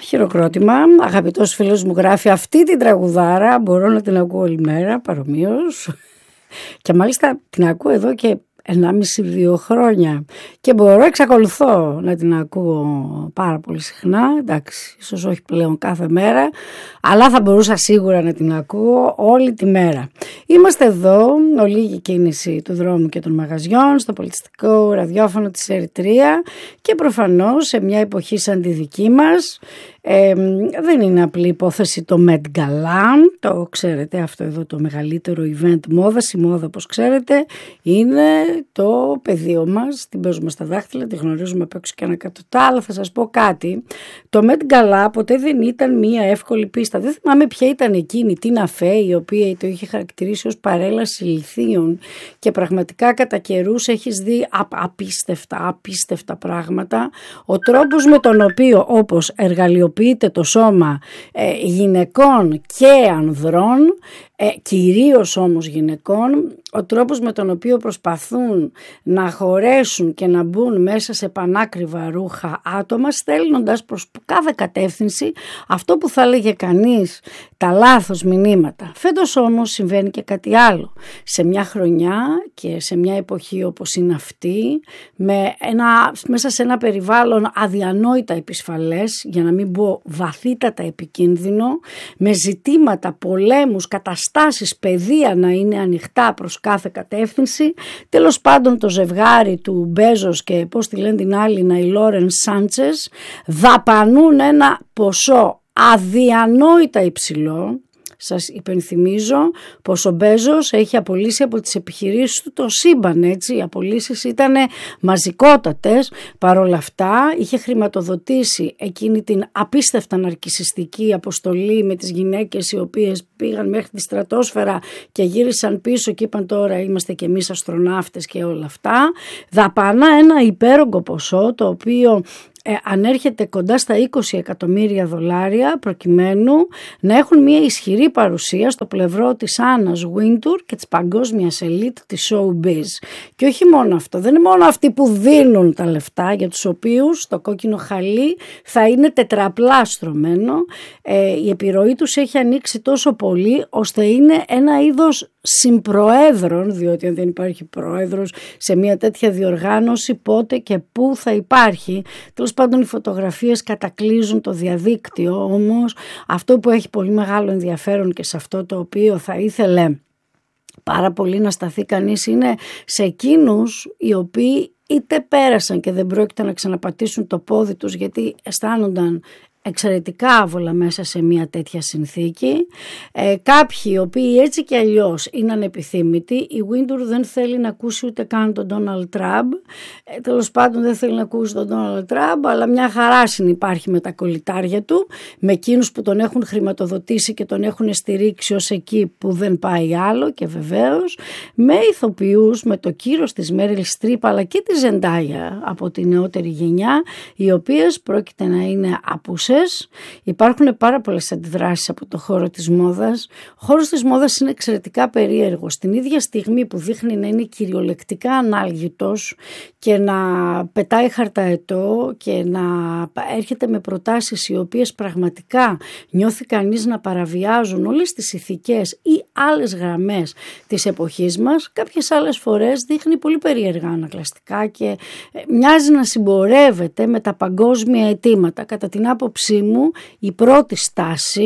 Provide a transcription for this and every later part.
Χειροκρότημα. Αγαπητός φίλος μου γράφει, αυτή την τραγουδάρα μπορώ να την ακούω όλη μέρα, παρομοίως. Και μάλιστα την ακούω εδώ και 1,5-2 χρόνια και μπορώ, εξακολουθώ να την ακούω πάρα πολύ συχνά, εντάξει, ίσως όχι πλέον κάθε μέρα, αλλά θα μπορούσα σίγουρα να την ακούω όλη τη μέρα. Είμαστε εδώ, ολίγη κίνηση του δρόμου και των μαγαζιών, στο πολιτιστικό ραδιόφωνο της Ερυθρία και προφανώς σε μια εποχή σαν τη δική μας. Δεν είναι απλή υπόθεση το Met Gala, το ξέρετε αυτό εδώ το μεγαλύτερο event μόδας. Η μόδα, όπως ξέρετε, είναι το πεδίο μας, την παίζουμε στα δάχτυλα, τη γνωρίζουμε απ' έξω και ανακατοτά, αλλά θα σας πω κάτι, το Met Gala ποτέ δεν ήταν μια εύκολη πίστα. Δεν θυμάμαι ποια ήταν εκείνη, Τίνα Φέι, η οποία το είχε χαρακτηρίσει ως παρέλαση λιθίων και πραγματικά κατά καιρούς έχεις δει απίστευτα πράγματα. Ο τρόπος με τον οποίο, όπως εργαλειοποιείται το σώμα γυναικών και ανδρών, κυρίως όμως γυναικών, ο τρόπος με τον οποίο προσπαθούν να χωρέσουν και να μπουν μέσα σε πανάκριβα ρούχα άτομα, στέλνοντας προς κάθε κατεύθυνση αυτό που θα έλεγε κανείς τα λάθος μηνύματα. Φέτος όμως συμβαίνει και κάτι άλλο. Σε μια χρονιά και σε μια εποχή όπως είναι αυτή, μέσα σε ένα περιβάλλον αδιανόητα επισφαλές, για να μην πω βαθύτατα επικίνδυνο, με ζητήματα, πολέμους, καταστάσεις, παιδεία να είναι ανοιχτά προς κάθε κατεύθυνση. Τέλος πάντων το ζευγάρι του Μπέζος και πώς τη λένε την άλλη, η Λόρεν Σάντσες, δαπανούν ένα ποσό αδιανόητα υψηλό. Σας υπενθυμίζω πως ο Μπέζος έχει απολύσει από τις επιχειρήσεις του το σύμπαν, έτσι. Οι απολύσεις ήταν μαζικότατες. Παρ' όλα αυτά είχε χρηματοδοτήσει εκείνη την απίστευτα ναρκισσιστική αποστολή με τις γυναίκες οι οποίες πήγαν μέχρι τη στρατόσφαιρα και γύρισαν πίσω και είπαν τώρα είμαστε και εμείς αστροναύτες και όλα αυτά. Δαπανά ένα υπέρογκο ποσό, το οποίο ανέρχεται κοντά στα 20 εκατομμύρια δολάρια, προκειμένου να έχουν μια ισχυρή παρουσία στο πλευρό της Άννας Wintour και της παγκόσμιας ελίτ της showbiz. Και όχι μόνο αυτό, δεν είναι μόνο αυτοί που δίνουν τα λεφτά, για τους οποίους το κόκκινο χαλί θα είναι τετραπλά στρωμένο. Η επιρροή τους έχει ανοίξει τόσο πολύ ώστε είναι ένα είδος συμπροέδρων, διότι αν δεν υπάρχει πρόεδρος σε μια τέτοια διοργάνωση, πότε και πού θα υπάρχει. Τέλος πάντων οι φωτογραφίες κατακλείζουν το διαδίκτυο, όμως αυτό που έχει πολύ μεγάλο ενδιαφέρον και σε αυτό το οποίο θα ήθελε πάρα πολύ να σταθεί κανείς είναι σε εκείνους οι οποίοι είτε πέρασαν και δεν πρόκειται να ξαναπατήσουν το πόδι τους γιατί αισθάνονταν εξαιρετικά άβολα μέσα σε μια τέτοια συνθήκη. Κάποιοι οι οποίοι έτσι και αλλιώς είναι ανεπιθύμητοι. Η Wintour δεν θέλει να ακούσει ούτε καν τον Donald Trump. Τέλος πάντων δεν θέλει να ακούσει τον Donald Trump, αλλά μια χαρά συνυπάρχει με τα κολλητάρια του, με εκείνους που τον έχουν χρηματοδοτήσει και τον έχουν στηρίξει ως εκεί που δεν πάει άλλο, και βεβαίως με ηθοποιούς, με το κύρος της Μέριλ Στριπ αλλά και τη Ζεντάγια από τη νεότερη γενιά, οι οποίες πρόκειται να είναι απουσίες. Υπάρχουν πάρα πολλές αντιδράσεις από το χώρο της μόδας. Ο χώρος της μόδας είναι εξαιρετικά περίεργος. Την ίδια στιγμή που δείχνει να είναι κυριολεκτικά ανάλγητος και να πετάει χαρταετό και να έρχεται με προτάσεις οι οποίες πραγματικά νιώθει κανείς να παραβιάζουν όλες τις ηθικές ή άλλες γραμμές της εποχής μας, κάποιες άλλες φορές δείχνει πολύ περίεργα ανακλαστικά και μοιάζει να συμπορεύεται με τα παγκόσμια αιτήματα. Κατά την άποψή μου η πρώτη στάση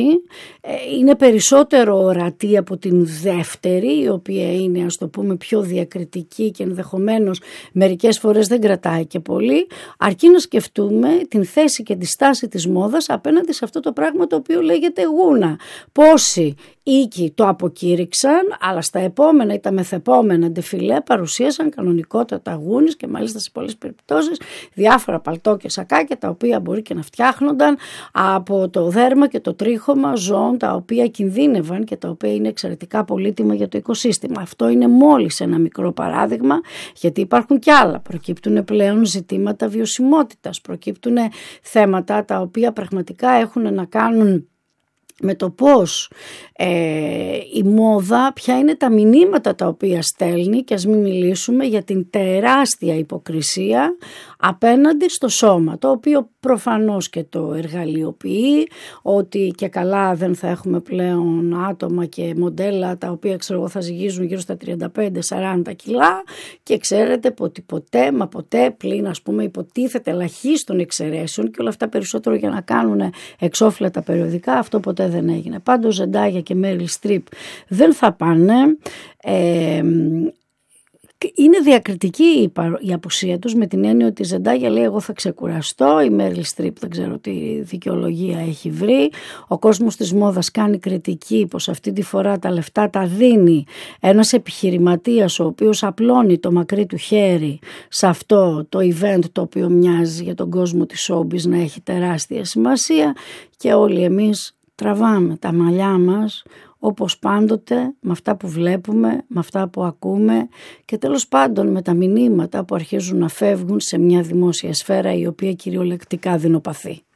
είναι περισσότερο ορατή από την δεύτερη, η οποία είναι, ας το πούμε, πιο διακριτική και ενδεχομένως μερικές φορές δεν κρατάει και πολύ, αρκεί να σκεφτούμε την θέση και τη στάση της μόδας απέναντι σε αυτό το πράγμα το οποίο λέγεται γούνα. Πόσοι οίκοι το αποκήρυξαν, αλλά στα επόμενα ή τα μεθεπόμενα ντεφιλέ παρουσίασαν κανονικότατα γούνες και μάλιστα σε πολλές περιπτώσεις διάφορα παλτό και σακάκια τα οποία μπορεί και να φτιάχνονταν από το δέρμα και το τρίχωμα ζώων τα οποία κινδύνευαν και τα οποία είναι εξαιρετικά πολύτιμα για το οικοσύστημα. Αυτό είναι μόλις ένα μικρό παράδειγμα, γιατί υπάρχουν κι άλλα. Προκύπτουν πλέον ζητήματα βιωσιμότητας, προκύπτουν θέματα τα οποία πραγματικά έχουν να κάνουν με το πώς η μόδα, ποια είναι τα μηνύματα τα οποία στέλνει, και ας μην μιλήσουμε για την τεράστια υποκρισία απέναντι στο σώμα, το οποίο προφανώς και το εργαλειοποιεί, ότι και καλά δεν θα έχουμε πλέον άτομα και μοντέλα τα οποία θα ζυγίζουν γύρω στα 35-40 κιλά, και ξέρετε ότι ποτέ πλην υποτίθεται ελαχίστων εξαιρέσεων, και όλα αυτά περισσότερο για να κάνουν εξώφυλλα τα περιοδικά, αυτό ποτέ δεν έγινε. Πάντως Ζεντάγια και Μέριλ Στριπ δεν θα πάνε. Είναι διακριτική η απουσία τους, με την έννοια ότι η Ζεντάγια λέει εγώ θα ξεκουραστώ, η Μέριλ Στριπ δεν ξέρω τι δικαιολογία έχει βρει, ο κόσμος της μόδας κάνει κριτική πως αυτή τη φορά τα λεφτά τα δίνει ένας επιχειρηματίας ο οποίος απλώνει το μακρύ του χέρι σε αυτό το event, το οποίο μοιάζει για τον κόσμο της showbiz να έχει τεράστια σημασία, και όλοι εμείς τραβάμε τα μαλλιά μας όπως πάντοτε, με αυτά που βλέπουμε, με αυτά που ακούμε, και τέλος πάντων με τα μηνύματα που αρχίζουν να φεύγουν σε μια δημόσια σφαίρα η οποία κυριολεκτικά δεινοπαθεί.